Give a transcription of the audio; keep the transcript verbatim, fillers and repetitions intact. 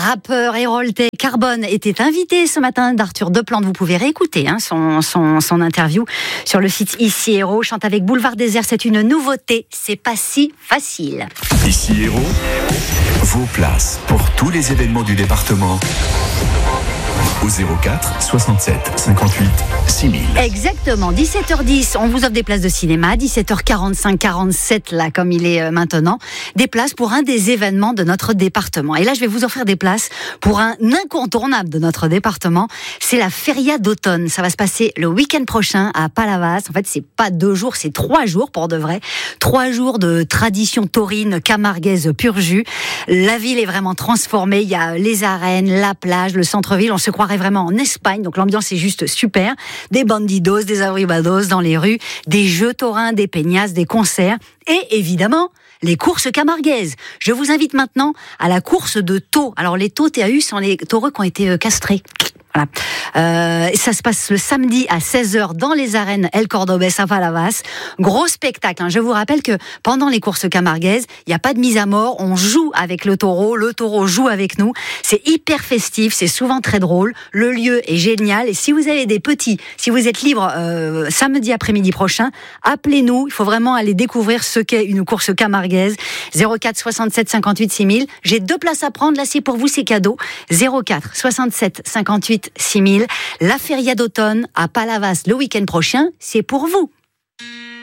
rappeur héroltais Carbone était invité ce matin d'Arthur Deplante. Vous pouvez réécouter hein, son, son, son interview sur le site Ici Héros. Chante avec Boulevard Désert, c'est une nouveauté, c'est pas si facile. Ici Héros, vos places pour tous les événements du département au zéro quatre soixante-sept cinquante-huit six mille. Exactement, dix-sept heures dix, on vous offre des places de cinéma, dix-sept heures quarante-cinq quarante-sept là comme il est maintenant, des places pour un des événements de notre département. Et là je vais vous offrir des places pour un incontournable de notre département, c'est la Feria d'automne. Ça va se passer le week-end prochain à Palavas. En fait c'est pas deux jours, c'est trois jours pour de vrai. Trois jours de tradition taurine camarguaise pur jus. La ville est vraiment transformée, il y a les arènes, la plage, le centre-ville, on se croirait vraiment en Espagne, donc l'ambiance est juste super. Des bandidos, des arribados dans les rues, des jeux taurins, des peñas, des concerts et évidemment les courses camarguaises. Je vous invite maintenant à la course de taux. Alors les taux T A U sont les taureaux qui ont été castrés. Voilà. Euh, ça se passe le samedi à seize heures dans les arènes El Cordobés à Palavas. Gros spectacle. Hein. Je vous rappelle que pendant les courses camarguaises, il n'y a pas de mise à mort. On joue avec le taureau. Le taureau joue avec nous. C'est hyper festif. C'est souvent très drôle. Le lieu est génial. Et si vous avez des petits, si vous êtes libre euh, samedi après-midi prochain, appelez-nous. Il faut vraiment aller découvrir ce qu'est une course camarguaise. zéro quatre soixante-sept cinquante-huit six mille. J'ai deux places à prendre. Là, c'est pour vous, c'est cadeau. zéro quatre soixante-sept cinquante-huit six mille. La Feria d'automne à Palavas le week-end prochain, c'est pour vous.